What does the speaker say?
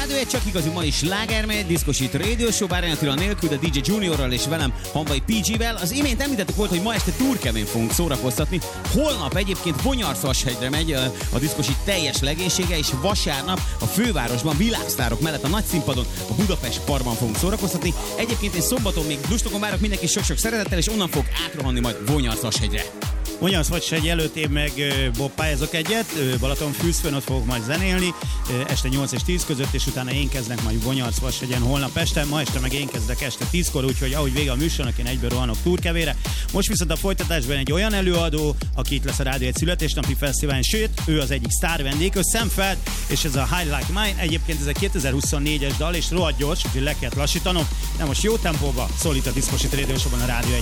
Rádió egy csak igazi mai slágermegy, diszkosít Radio Show, Bárány Attila nélkül, de DJ Juniorral és velem Hamvai PG-vel. Az imént említettük volt, hogy ma este Turkemén fogunk szórakoztatni. Holnap egyébként Bonyarszashegyre megy a diszkosít teljes legénysége, és vasárnap a fővárosban világsztárok mellett a nagy színpadon, a Budapest Parkban fogunk szórakoztatni. Egyébként én szombaton még lustokon várok mindenki sok-sok szeretettel, és onnan fog átrohanni majd Bonyarszashegyre. Bonyarszashegy előtt én meg pályázok egyet, Balatonfürdőn, ott fogok majd zenélni, este 8 és 10 között, és utána én kezdek majd Bonyarszashegyen holnap este, ma este meg én kezdek este 10-kor, úgyhogy ahogy vége a műsornak, én egyből rohanok Turkevére. Most viszont a folytatásban egy olyan előadó, aki itt lesz a Rádió egy születésnapi fesztiválon, sőt, ő az egyik sztár vendég, ő Sam Feldt, és ez a High Like Mine, egyébként ez a 2024-es dal, és rohadt gyors, úgyhogy le kellett lassítanom, de most jó tempóba szólít a Diszkosít Radio Show-ban a Rádió 1.